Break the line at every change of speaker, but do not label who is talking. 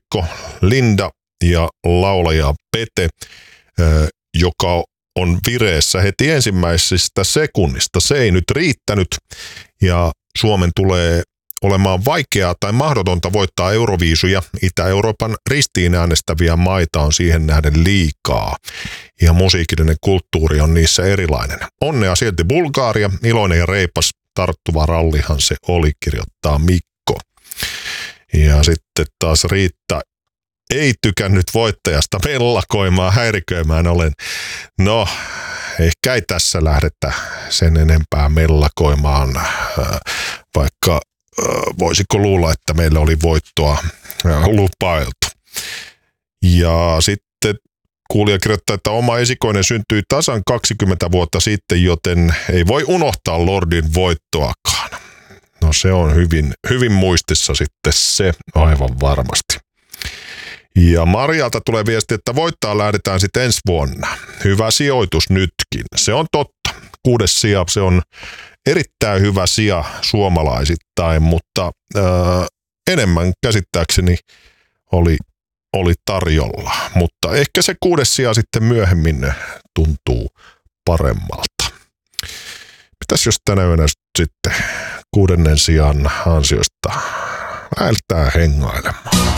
Mikko, Linda ja laulaja Pete, joka on vireessä heti ensimmäisistä sekunnista. Se ei nyt riittänyt ja Suomen tulee olemaan vaikeaa tai mahdotonta voittaa Euroviisuja. Itä-Euroopan ristiin äänestäviä maita on siihen nähden liikaa ja musiikillinen kulttuuri on niissä erilainen. Onnea silti Bulgaria, iloinen ja reipas tarttuva rallihan se oli, kirjoittaa Mikko. Ja sitten taas Riitta ei tykännyt voittajasta mellakoimaan, häiriköimään olen. No, ehkä ei tässä lähdetä sen enempää mellakoimaan, vaikka voisiko luulla, että meillä oli voittoa lupailtu. Ja sitten kuulija kirjoittaa, että oma esikoinen syntyi tasan 20 vuotta sitten, joten ei voi unohtaa Lordin voittoakaan. No se on hyvin muistissa sitten se aivan varmasti. Ja Marjalta tulee viesti, että voittaa lähdetään sitten ensi vuonna. Hyvä sijoitus nytkin. Se on totta. 6. sija, se on erittäin hyvä sija suomalaisittain, mutta enemmän käsittääkseni oli tarjolla. Mutta ehkä se 6. sija sitten myöhemmin tuntuu paremmalta. Mitäs jos tänä yönä sitten 6. sijan ansiosta lähdetään hengailemaan?